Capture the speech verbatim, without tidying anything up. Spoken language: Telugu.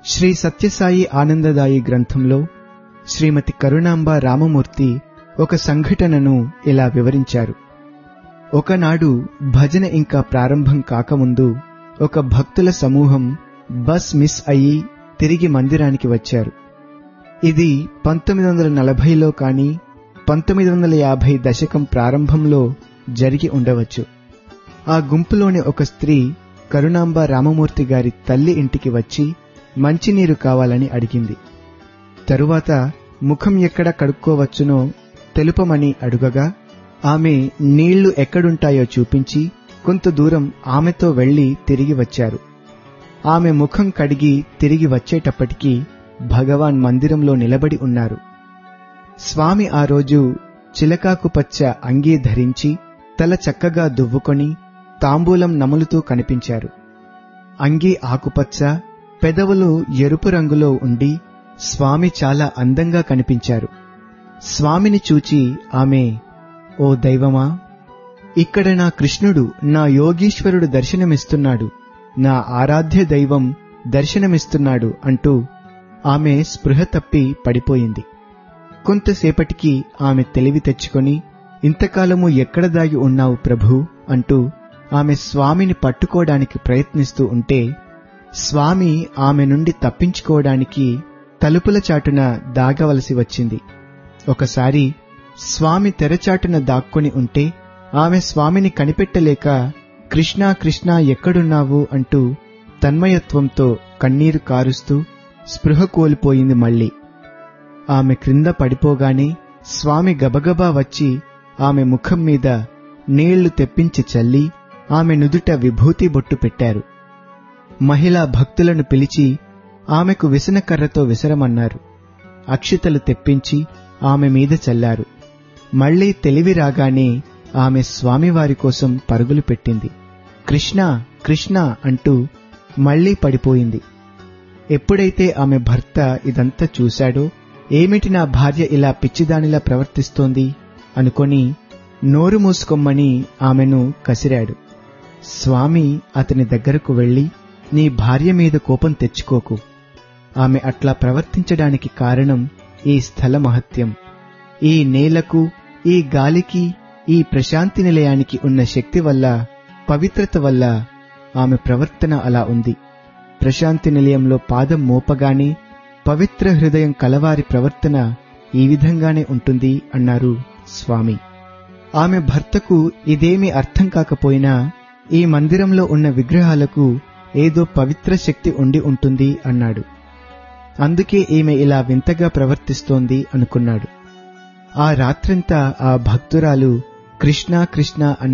శ్రీ సత్యసాయి ఆనందదాయి గ్రంథంలో శ్రీమతి కరుణాంబ రామమూర్తి ఒక సంఘటనను ఇలా వివరించారు. ఒకనాడు భజన ఇంకా ప్రారంభం కాకముందు ఒక భక్తుల సమూహం బస్ మిస్ అయ్యి తిరిగి మందిరానికి వచ్చారు. ఇది పంతొమ్మిది వందల నలభైలో కానీ పంతొమ్మిది వందల యాభై దశకం ప్రారంభంలో జరిగి ఉండవచ్చు. ఆ గుంపులోని ఒక స్త్రీ కరుణాంబ రామమూర్తి గారి తల్లి ఇంటికి వచ్చి మంచినీరు కావాలని అడిగింది. తరువాత ముఖం ఎక్కడ కడుక్కోవచ్చునో తెలుపమని అడుగగా ఆమె నీళ్లు ఎక్కడుంటాయో చూపించి కొంత దూరం ఆమెతో వెళ్లి తిరిగి వచ్చారు. ఆమె ముఖం కడిగి తిరిగి వచ్చేటప్పటికి భగవాన్ మందిరంలో నిలబడి ఉన్నారు. స్వామి ఆ రోజు చిలకాకుపచ్చ అంగీ ధరించి తల చక్కగా దువ్వుకొని తాంబూలం నములుతూ కనిపించారు. అంగీ ఆకుపచ్చ, పెదవులు ఎరుపు రంగులో ఉండి స్వామి చాలా అందంగా కనిపించారు. స్వామిని చూచి ఆమె, ఓ దైవమా, ఇక్కడ నా కృష్ణుడు, నా యోగీశ్వరుడు దర్శనమిస్తున్నాడు, నా ఆరాధ్య దైవం దర్శనమిస్తున్నాడు అంటూ ఆమె స్పృహ తప్పి పడిపోయింది. కొంతసేపటికి ఆమె తెలివి తెచ్చుకొని, ఇంతకాలము ఎక్కడ దాగి ఉన్నావు ప్రభూ అంటూ ఆమె స్వామిని పట్టుకోవడానికి ప్రయత్నిస్తూ ఉంటే స్వామి ఆమె నుండి తప్పించుకోవడానికి తలుపుల చాటున దాగవలసి వచ్చింది. ఒకసారి స్వామి తెరచాటున దాక్కుని ఉంటే ఆమె స్వామిని కనిపెట్టలేక కృష్ణా కృష్ణా ఎక్కడున్నావు అంటూ తన్మయత్వంతో కన్నీరు కారుస్తూ స్పృహ కోల్పోయింది. మళ్లీ ఆమె క్రింద పడిపోగానే స్వామి గబగబా వచ్చి ఆమె ముఖం మీద నీళ్లు తెప్పించి చల్లి ఆమె నుదుట విభూతి బొట్టు పెట్టారు. మహిళా భక్తులను పిలిచి ఆమెకు విసనకర్రతో విసరమన్నారు. అక్షితలు తెప్పించి ఆమె మీద చల్లారు. మళ్లీ తెలివి రాగానే ఆమె స్వామివారి కోసం పరుగులు పెట్టింది. కృష్ణ కృష్ణ అంటూ మళ్లీ పడిపోయింది. ఎప్పుడైతే ఆమె భర్త ఇదంతా చూశాడో, ఏమిటి నా భార్య ఇలా పిచ్చిదానిలా ప్రవర్తిస్తోంది అనుకొని నోరు మూసుకోమ్మని ఆమెను కసిరాడు. స్వామి అతని దగ్గరకు వెళ్లి, నీ భార్య మీద కోపం తెచ్చుకోకు, ఆమె అట్లా ప్రవర్తించడానికి కారణం ఈ స్థల మహత్యం, ఈ నేలకు, ఈ గాలికి, ఈ ప్రశాంతి నిలయానికి ఉన్న శక్తి వల్ల, పవిత్రత వల్ల ఆమె ప్రవర్తన అలా ఉంది. ప్రశాంతి నిలయంలో పాదం మోపగానే పవిత్ర హృదయం కలవారి ప్రవర్తన ఈ విధంగానే ఉంటుంది అన్నారు స్వామి. ఆమె భర్తకు ఇదేమీ అర్థం కాకపోయినా ఈ మందిరంలో ఉన్న విగ్రహాలకు ఏదో పవిత్ర శక్తి ఉండి ఉంటుంది అన్నాడు. అందుకే ఈమె ఇలా వింతగా ప్రవర్తిస్తోంది అనుకున్నాడు. ఆ రాత్రంతా ఆ భక్తురాలు కృష్ణ కృష్ణ అన్న